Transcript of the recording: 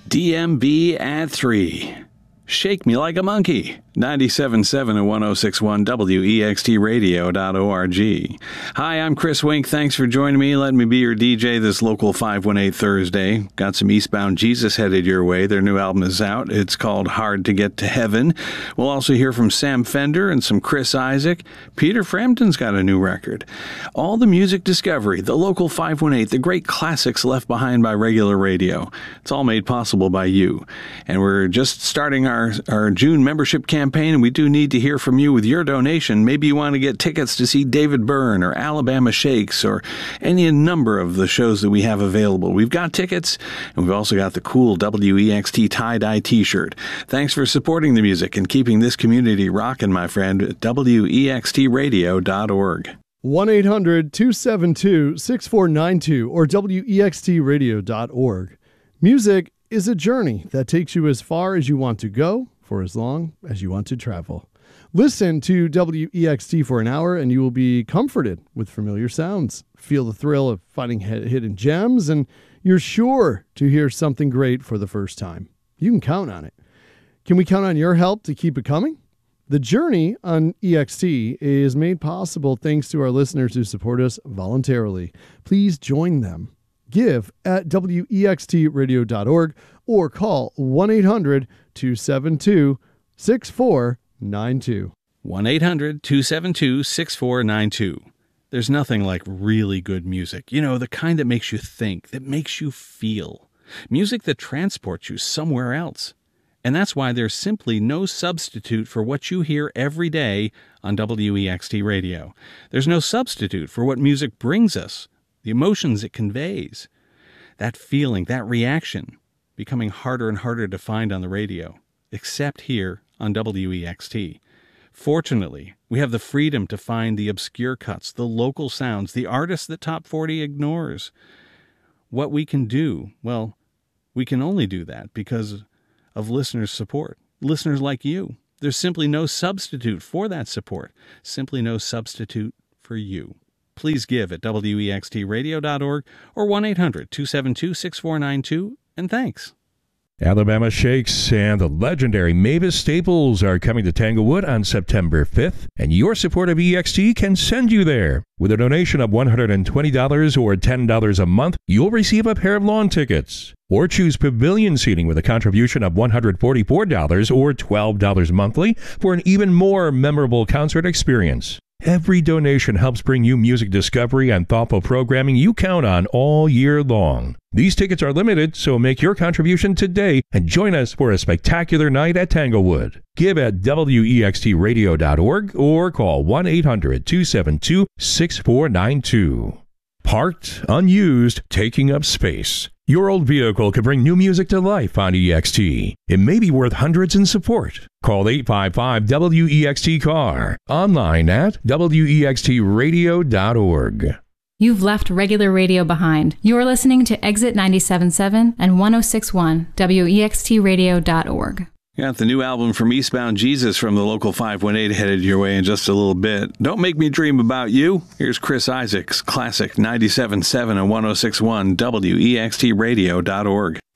DMB at 3. Shake Me Like a Monkey. 97.7 and 106.1 WEXTradio.org. Hi, I'm Chris Wink. Thanks for joining me. Let me be your DJ this local 518 Thursday. Got some Eastbound Jesus headed your way. Their new album is out. It's called Hard to Get to Heaven. We'll also hear from Sam Fender and some Chris Isaac. Peter Frampton's got a new record. All the music discovery, the local 518, the great classics left behind by regular radio. It's all made possible by you. And we're just starting our June membership campaign, and we do need to hear from you with your donation. Maybe you want to get tickets to see David Byrne or Alabama Shakes or any number of the shows that we have available. We've got tickets, and we've also got the cool WEXT tie-dye t-shirt. Thanks for supporting the music and keeping this community rocking, my friend, at WEXTradio.org. 1-800-272-6492 or WEXTradio.org. Music is a journey that takes you as far as you want to go for as long as you want to travel. Listen to WEXT for an hour and you will be comforted with familiar sounds. Feel the thrill of finding hidden gems, and you're sure to hear something great for the first time. You can count on it. Can we count on your help to keep it coming? The journey on EXT is made possible thanks to our listeners who support us voluntarily. Please join them. Give at WEXTradio.org or call 1-800-272-6492. 1-800-272-6492. There's nothing like really good music. You know, the kind that makes you think, that makes you feel. Music that transports you somewhere else. And that's why there's simply no substitute for what you hear every day on WEXT Radio. There's no substitute for what music brings us. The emotions it conveys, that feeling, that reaction, becoming harder and harder to find on the radio, except here on WEXT. Fortunately, we have the freedom to find the obscure cuts, the local sounds, the artists that Top 40 ignores. What we can do, well, we can only do that because of listeners' support, listeners like you. There's simply no substitute for that support, simply no substitute for you. Please give at WEXTradio.org or 1-800-272-6492, and thanks. Alabama Shakes and the legendary Mavis Staples are coming to Tanglewood on September 5th, and your support of EXT can send you there. With a donation of $120 or $10 a month, you'll receive a pair of lawn tickets. Or choose pavilion seating with a contribution of $144 or $12 monthly for an even more memorable concert experience. Every donation helps bring you music discovery and thoughtful programming you count on all year long. These tickets are limited, so make your contribution today and join us for a spectacular night at Tanglewood. Give at WEXTradio.org or call 1-800-272-6492. Parked, unused, taking up space. Your old vehicle could bring new music to life on EXT. It may be worth hundreds in support. Call 855-WEXT-CAR. Online at WEXTradio.org. You've left regular radio behind. You're listening to Exit 97.7 and 106.1 WEXTradio.org. Got the new album from Eastbound Jesus from the local 518 headed your way in just a little bit. Don't Make Me Dream About You. Here's Chris Isaac's classic 97.7 and 106.1 WEXTradio.org.